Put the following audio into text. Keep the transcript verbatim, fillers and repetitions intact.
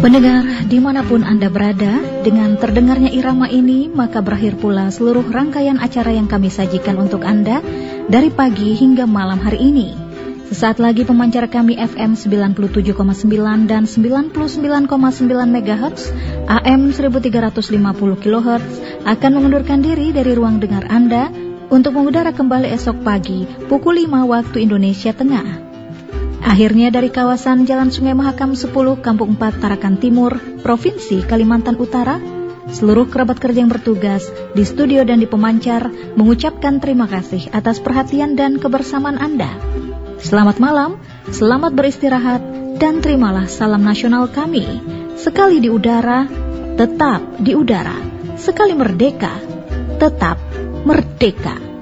Pendengar, dimanapun Anda berada, dengan terdengarnya irama ini, maka berakhir pula seluruh rangkaian acara yang kami sajikan untuk Anda dari pagi hingga malam hari ini. Sesaat lagi pemancar kami F M sembilan puluh tujuh koma sembilan dan sembilan puluh sembilan koma sembilan megahertz, A M seribu tiga ratus lima puluh kilohertz akan mengundurkan diri dari ruang dengar Anda untuk mengudara kembali esok pagi pukul lima waktu Indonesia Tengah. Akhirnya dari kawasan Jalan Sungai Mahakam sepuluh, Kampung empat, Tarakan Timur, Provinsi Kalimantan Utara, seluruh kerabat kerja yang bertugas di studio dan di pemancar mengucapkan terima kasih atas perhatian dan kebersamaan Anda. Selamat malam, selamat beristirahat, dan terimalah salam nasional kami. Sekali di udara, tetap di udara. Sekali merdeka, tetap merdeka.